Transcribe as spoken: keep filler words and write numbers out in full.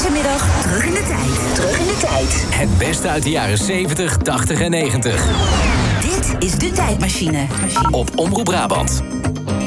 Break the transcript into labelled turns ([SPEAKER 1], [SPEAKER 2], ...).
[SPEAKER 1] Deze middag terug in de tijd. Terug in de tijd.
[SPEAKER 2] Het beste uit de jaren zeventig, tachtig en negentig.
[SPEAKER 1] Dit is De Tijdmachine.
[SPEAKER 2] Op Omroep Brabant.